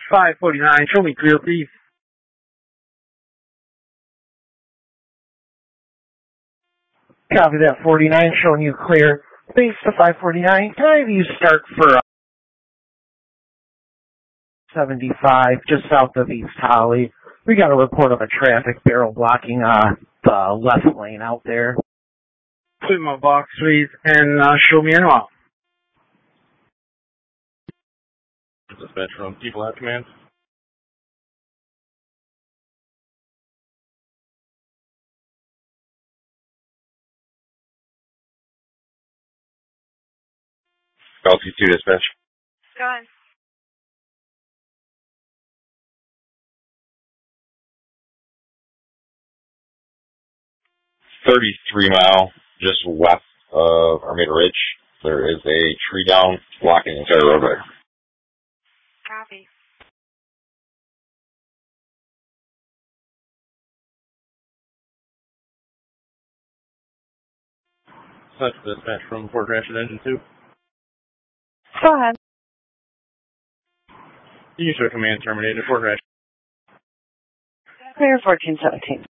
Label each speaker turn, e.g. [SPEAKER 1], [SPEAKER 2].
[SPEAKER 1] 549, show me clear, please.
[SPEAKER 2] Copy that, 49, showing you clear. Base to 549. Can I have you start for 75, just south of East Holly? We got a report of a traffic barrel blocking the left lane out there.
[SPEAKER 1] Put my box, please, and show me in off.
[SPEAKER 3] Dispatch from People at Command. LC2 dispatch.
[SPEAKER 4] Go ahead.
[SPEAKER 3] .33 just west of Armada Ridge. There is a tree down blocking the entire roadway.
[SPEAKER 4] Copy.
[SPEAKER 3] Such dispatch from Fort Gratiot Engine 2.
[SPEAKER 4] Go ahead.
[SPEAKER 3] User command terminated, Fort Gratiot.
[SPEAKER 4] Clear 1417.